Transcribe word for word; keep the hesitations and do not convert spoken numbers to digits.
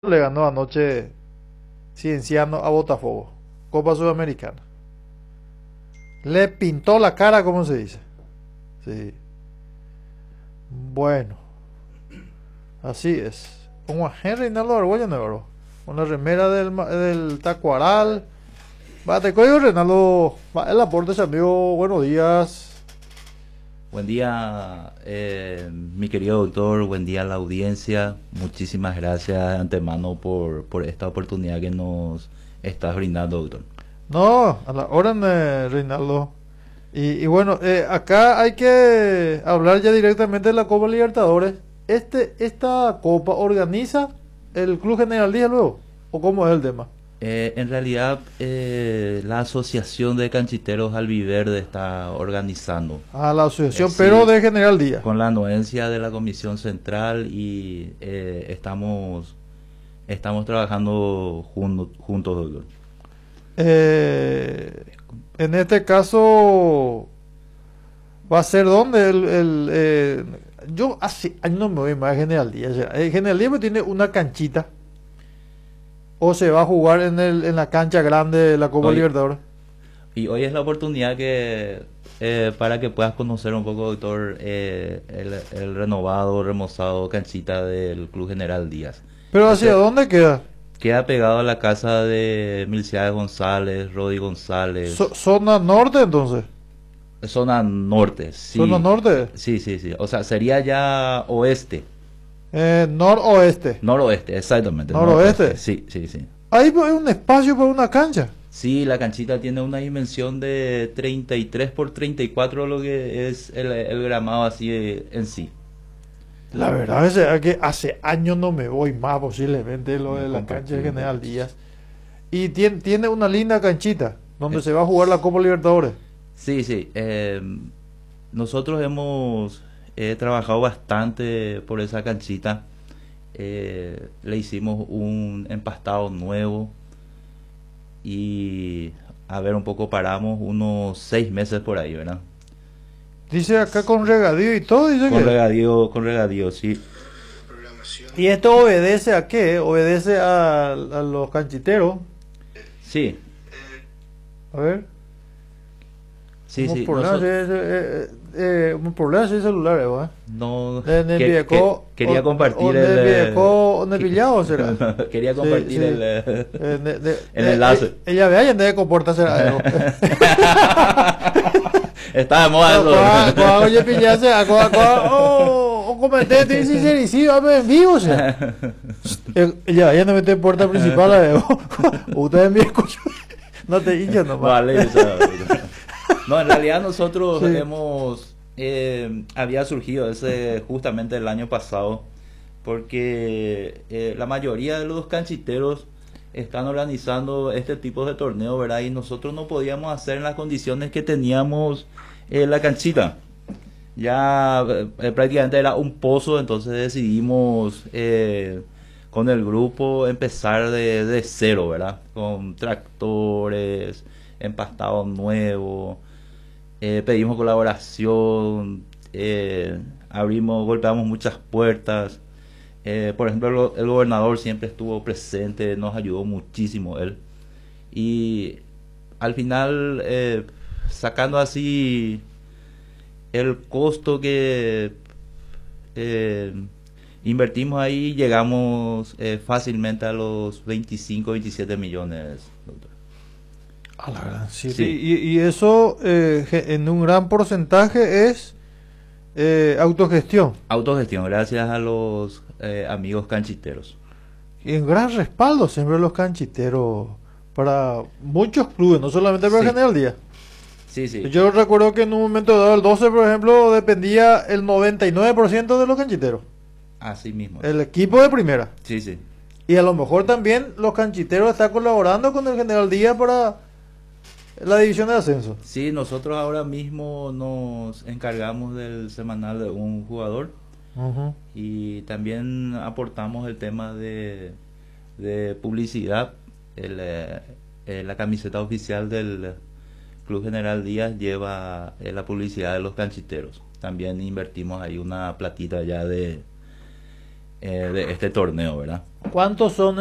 Le ganó anoche Cienciano a Botafogo, Copa Sudamericana. Le pintó la cara, ¿cómo se dice? Sí. Bueno, así es. Como a Henry Reinaldo Argüello Negro. Una remera del, ma- del Tacuaral. Bate código Reinaldo. Va, el aporte, ese amigo. Buenos días. Buen día, eh, mi querido doctor, buen día a la audiencia. Muchísimas gracias de antemano por, por esta oportunidad que nos estás brindando, doctor. No, a la hora, eh, Reinaldo. Y, y bueno, eh, acá hay que hablar ya directamente de la Copa Libertadores. Este, esta copa organiza el Club General Díaz luego, ¿o cómo es el tema? Eh, en realidad, eh, la Asociación de Canchiteros Albiverde está organizando, A la eh, asociación, pero sí, de General Díaz. con la anuencia de la Comisión Central y eh, estamos, estamos trabajando jun- juntos, doctor. Eh, en este caso, ¿va a ser dónde? El, el, eh, yo hace años no me voy más a General Díaz. Ya. El General Díaz tiene una canchita, o se va a jugar en, el, en la cancha grande de la Copa Hoy, Libertadores. Y hoy es la oportunidad que eh, para que puedas conocer un poco, doctor, eh, el, el renovado, remozado canchita del Club General Díaz. Pero ¿hacia Este dónde queda? queda pegado a la casa de Milciades González, Rodi González, So- zona norte entonces. zona norte, Zona sí, norte. sí, sí, sí. O sea, sería ya oeste, Eh, noroeste. noroeste, exactamente, noroeste, Noroeste. sí, sí, sí. Ahí hay un espacio para una cancha. Sí, la canchita tiene una dimensión de treinta y tres por treinta y cuatro, lo que es el, el gramado así eh, en sí. La verdad es que hace años no me voy más posiblemente lo Me de la cancha compartí de un General poquito. Díaz. Y tiene, tiene una linda canchita donde Eh, se va a jugar la Copa Libertadores. Sí, sí. eh, nosotros hemos eh, trabajado bastante por esa canchita. Eh, le hicimos un empastado nuevo y a ver, un poco paramos unos seis meses por ahí, ¿verdad? Dice acá con regadío y todo, dice Con que. regadío, con regadío, sí. ¿Y esto obedece a qué? Obedece a, a los canchiteros. Sí, A ver. sí, Un sí. problema, sí, Nosotros sí, eh, eh, un problema sí celular, ¿eh? no En el que- que- viejo, quería compartir donde el el eh, viejo, donde que- pillado será. quería Sí, compartir el sí. eh, Eh, de- de- el eh, eh, enlace. ella ve ahí debe comportarse será algo. Está de moda Cuando eso. oye pillarse, cuando o comenté, te dice sí, sí, vamos en vivo, o sea. Eh, Ella ella no mete en puerta principal, la veo. Ustedes me escuchan. No te hinchas nomás. Vale, esa- no, en realidad nosotros Sí. hemos eh, había surgido ese justamente el año pasado porque eh, la mayoría de los canchiteros están organizando este tipo de torneo, ¿verdad? Y nosotros no podíamos hacer en las condiciones que teníamos eh, la canchita. Ya eh, eh, prácticamente era un pozo, entonces decidimos eh, con el grupo empezar de, de cero, ¿verdad? Con tractores, empastado nuevo, eh, pedimos colaboración, eh, abrimos, golpeamos muchas puertas. Eh, por ejemplo, el, el gobernador siempre estuvo presente, nos ayudó muchísimo él. Y al final, eh, sacando así el costo que eh, invertimos ahí, llegamos eh, fácilmente a los veinticinco veintisiete millones, doctor. A la gran siete. Sí, Y, y eso eh, ge- en un gran porcentaje es eh, autogestión. autogestión, gracias a los eh, amigos canchiteros. Y en gran respaldo siempre los canchiteros para muchos clubes, no solamente para Sí, General Díaz. sí, sí, Yo recuerdo que en un momento dado el doce, por ejemplo, dependía el noventa y nueve por ciento de los canchiteros. así mismo es. El equipo de primera. Sí, sí. Y a lo mejor también los canchiteros están colaborando con el General Díaz para la división de ascenso. Sí, nosotros ahora mismo nos encargamos del semanal de un jugador Ujú. y también aportamos el tema de, de publicidad. El, eh, eh, la camiseta oficial del Club General Díaz lleva eh, la publicidad de los canchiteros. También invertimos ahí una platita ya de eh, de este torneo, ¿verdad? ¿Cuántos son